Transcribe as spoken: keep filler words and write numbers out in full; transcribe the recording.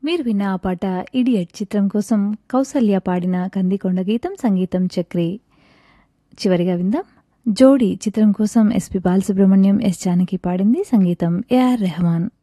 మీరు విన్న ఆ పాట 'ఇడియట్' చిత్రం కోసం కౌసల్య పాడిన కందికొండ గీతం, సంగీతం చక్రి. చివరిగా విందాం 'జోడీ' చిత్రం కోసం ఎస్పి బాలసుబ్రహ్మణ్యం, ఎస్ జానకి పాడింది, సంగీతం ఏఆర్ రెహమాన్.